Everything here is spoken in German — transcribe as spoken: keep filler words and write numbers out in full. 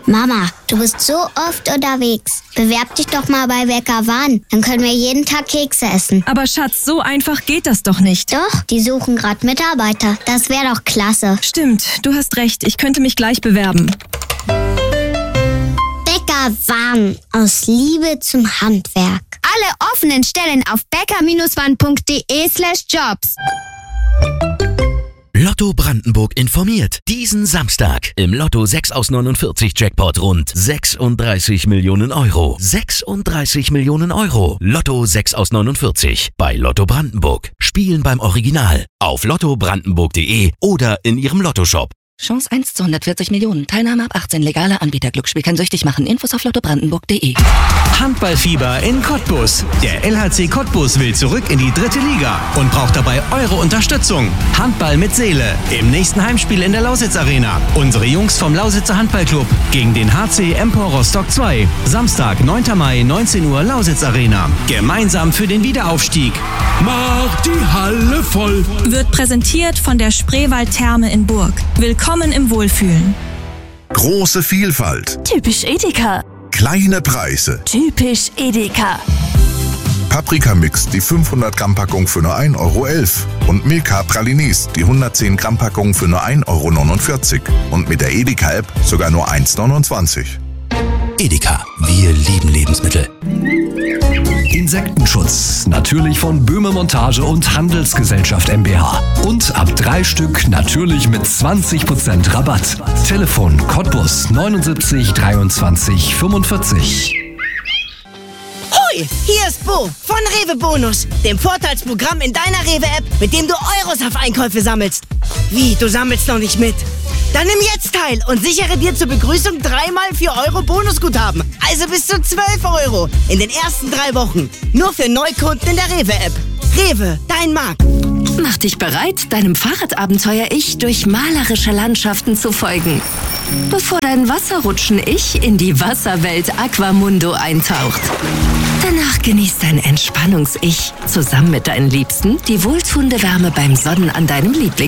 Mama, du bist so oft unterwegs. Bewerb dich doch mal bei Bäcker Wahn. Dann können wir jeden Tag Kekse essen. Aber Schatz, so einfach geht das doch nicht. Doch, die suchen gerade Mitarbeiter. Das wäre doch klasse. Stimmt, du hast recht. Ich könnte mich gleich bewerben. Bäcker Wahn. Aus Liebe zum Handwerk. Alle offenen Stellen auf bäcker-wahn.de slash jobs. Lotto Brandenburg informiert. Diesen Samstag im Lotto sechs aus neunundvierzig Jackpot rund sechsunddreißig Millionen Euro. sechsunddreißig Millionen Euro. Lotto sechs aus neunundvierzig bei Lotto Brandenburg. Spielen beim Original auf lotto brandenburg punkt de oder in Ihrem Lottoshop. Chance eins zu hundertvierzig Millionen. Teilnahme ab achtzehn. Legaler Anbieter. Glücksspiel kann süchtig machen. Infos auf lotto brandenburg punkt de. Handballfieber in Cottbus. Der L H C Cottbus will zurück in die dritte Liga und braucht dabei eure Unterstützung. Handball mit Seele. Im nächsten Heimspiel in der Lausitz Arena. Unsere Jungs vom Lausitzer Handballclub gegen den H C Empor Rostock zwei. Samstag, neunter Mai, neunzehn Uhr, Lausitz Arena. Gemeinsam für den Wiederaufstieg. Mach die Halle voll. Wird präsentiert von der Spreewald-Therme in Burg. Willkommen im Wohlfühlen. Große Vielfalt. Typisch Edeka. Kleine Preise. Typisch Edeka. Paprika-Mix, die fünfhundert Gramm Packung für nur ein Euro elf. Und Milka Pralines, die hundertzehn Gramm Packung für nur ein Euro neunundvierzig. Und mit der Edeka-App sogar nur eins neunundzwanzig. Edeka, wir lieben Lebensmittel. Insektenschutz, natürlich von Böhme Montage und Handelsgesellschaft GmbH. Und ab drei Stück natürlich mit zwanzig Prozent Rabatt. Telefon Cottbus neunundsiebzig dreiundzwanzig fünfundvierzig. Hoi, hier ist Bo von Rewe Bonus, dem Vorteilsprogramm in deiner Rewe-App, mit dem du Euros auf Einkäufe sammelst. Wie, du sammelst noch nicht mit? Dann nimm jetzt teil und sichere dir zur Begrüßung dreimal vier Euro Bonusguthaben. Also bis zu zwölf Euro in den ersten drei Wochen. Nur für Neukunden in der Rewe-App. Rewe, dein Markt. Mach dich bereit, deinem Fahrradabenteuer-Ich durch malerische Landschaften zu folgen. Bevor dein Wasserrutschen-Ich in die Wasserwelt Aquamundo eintaucht. Danach genießt dein Entspannungs-Ich zusammen mit deinen Liebsten die wohltuende Wärme beim Sonnen an deinem Lieblings